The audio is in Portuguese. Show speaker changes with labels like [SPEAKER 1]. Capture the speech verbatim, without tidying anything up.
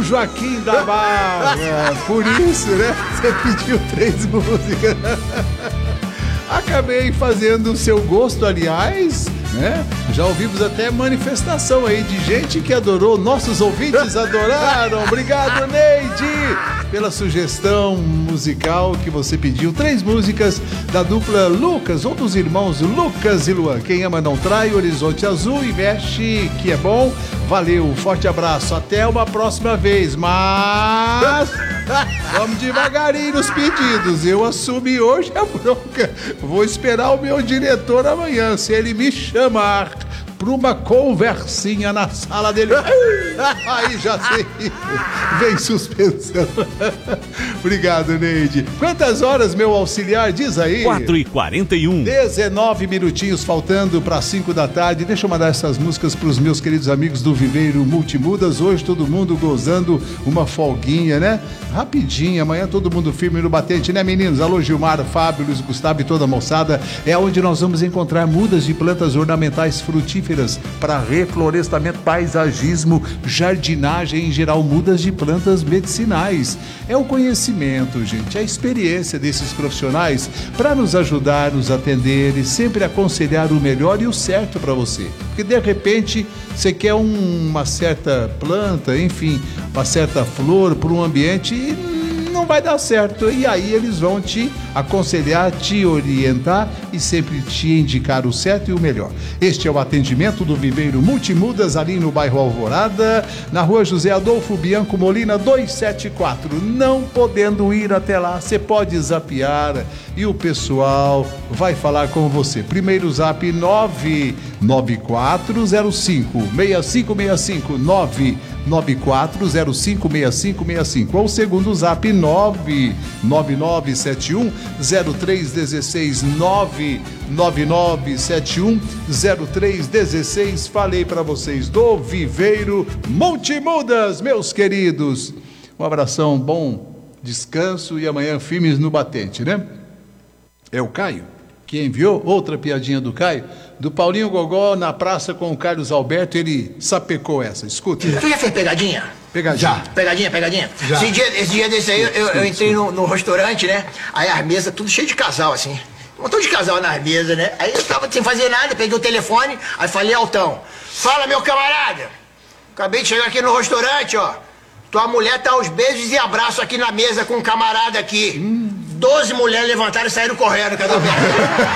[SPEAKER 1] Joaquim da Barra. Por isso, né? Você pediu três músicas. Acabei fazendo o seu gosto, aliás, né? Já ouvimos até manifestação aí de gente que adorou, nossos ouvintes adoraram. Obrigado, Neide, pela sugestão musical que você pediu. Três músicas da dupla Lucas, ou dos irmãos Lucas e Luan. Quem ama não trai, Horizonte Azul e Mexe, que é bom. Valeu, forte abraço, até uma próxima vez, mas vamos devagarinho nos pedidos. Eu assumi hoje a bronca. Vou esperar o meu diretor amanhã, se ele me chamar para uma conversinha na sala dele. Aí já sei, vem suspensão. Obrigado, Neide. Quantas horas, meu auxiliar? Diz aí.
[SPEAKER 2] quatro e quarenta e um.
[SPEAKER 1] dezenove minutinhos faltando para cinco da tarde. Deixa eu mandar essas músicas para os meus queridos amigos do Viveiro Multimudas. Hoje todo mundo gozando uma folguinha, né? Rapidinho, amanhã todo mundo firme no batente, né, meninos? Alô, Gilmar, Fábio, Luiz Gustavo e toda a moçada. É onde nós vamos encontrar mudas de plantas ornamentais frutíferas para reflorestamento, paisagismo, jardinagem, em geral, mudas de plantas medicinais. É o conhecimento, gente, a experiência desses profissionais para nos ajudar, nos atender e sempre aconselhar o melhor e o certo para você. Porque de repente você quer um, uma certa planta, enfim, uma certa flor para um ambiente e não vai dar certo. E aí eles vão te aconselhar, te orientar e sempre te indicar o certo e o melhor. Este é o atendimento do Viveiro Multimudas, ali no bairro Alvorada, na rua José Adolfo Bianco Molina duzentos e setenta e quatro. Não podendo ir até lá, você pode zapear e o pessoal vai falar com você. Primeiro zap nove nove quatro zero cinco seis cinco seis cinco, nove nove quatro zero cinco seis cinco seis cinco, ou o segundo zap nove nove nove sete um zero três um seis, nove nove nove sete um zero três um seis. Falei para vocês do Viveiro Multimudas, meus queridos. Um abração, bom descanso e amanhã firmes no batente, né? É o Caio que enviou outra piadinha do Caio, do Paulinho Gogó na praça com o Carlos Alberto. Ele sapecou essa, escuta.
[SPEAKER 3] Tu já fez pegadinha?
[SPEAKER 1] Pegadinha. Já.
[SPEAKER 3] Pegadinha, pegadinha?
[SPEAKER 1] Já.
[SPEAKER 3] Esse dia, esse dia desse aí, eu, eu, eu entrei no, no restaurante, né? Aí as mesas tudo cheio de casal, assim. Um montão de casal nas mesas, né? Aí eu tava sem fazer nada, peguei o telefone, aí falei altão. Fala, meu camarada. Acabei de chegar aqui no restaurante, ó. Tua mulher tá aos beijos e abraços aqui na mesa com um camarada aqui. Hum. Doze mulheres levantaram e saíram correndo, cada um.